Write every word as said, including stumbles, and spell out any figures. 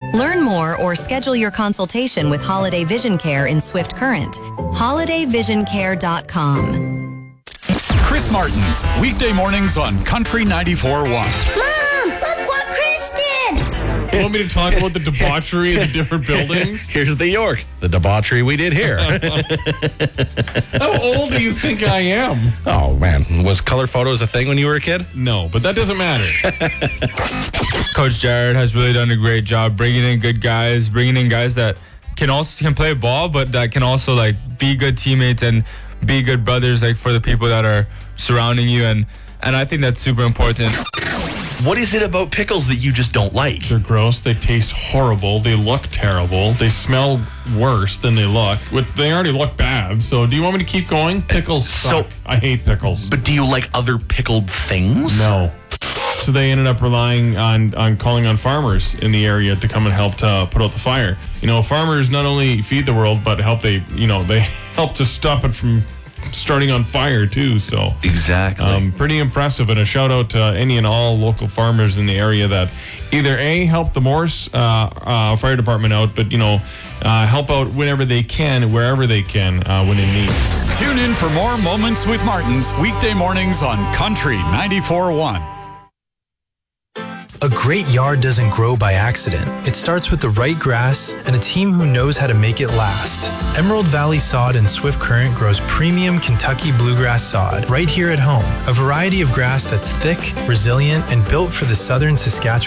Learn more or schedule your consultation with Holiday Vision Care in Swift Current. holiday vision care dot com. Chris Martin's weekday mornings on Country ninety-four point one. Mom, look what Chris did! You want me to talk about the debauchery of the different buildings? Here's the York, the debauchery we did here. How old do you think I am? Oh, man. Was color photos a thing when you were a kid? No, but that doesn't matter. Coach Jared has really done a great job bringing in good guys, bringing in guys that can also can play ball, but that can also like be good teammates and be good brothers, like for the people that are surrounding you, and and I think that's super important. What is it about pickles that you just don't like? They're gross. They taste horrible. They look terrible. They smell worse than they look. They already look bad. So do you want me to keep going? Pickles suck. So, I hate pickles. But do you like other pickled things? No. So they ended up relying on, on calling on farmers in the area to come and help to put out the fire. You know, farmers not only feed the world, but help they, you know, they help to stop it from starting on fire too. So Exactly. um, pretty impressive, and a shout out to any and all local farmers in the area that either A, help the Morse uh, uh, Fire Department out, but you know, uh, help out whenever they can, wherever they can, uh, when in need. Tune in for more Moments with Martins weekday mornings on Country ninety-four point one. A great yard doesn't grow by accident. It starts with the right grass and a team who knows how to make it last. Emerald Valley Sod in Swift Current grows premium Kentucky bluegrass sod right here at home. A variety of grass that's thick, resilient, and built for the southern Saskatchewan